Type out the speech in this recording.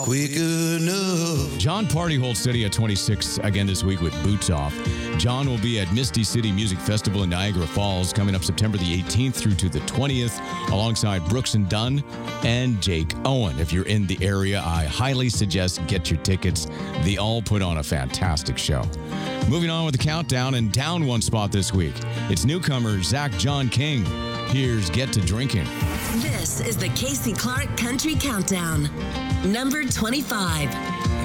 quick enough. John Party holds steady at 26 again this week with Boots Off. John will be at Misty City Music Festival in Niagara Falls coming up September the 18th through to the 20th alongside Brooks and Dunn and Jake Owen. If you're in the area, I highly suggest get your tickets. They all put on a fantastic show. Moving on with the countdown and down one spot this week. It's newcomer Zach John King. Here's Get to Drinking. This is the Casey Clark Country Countdown. Number 25.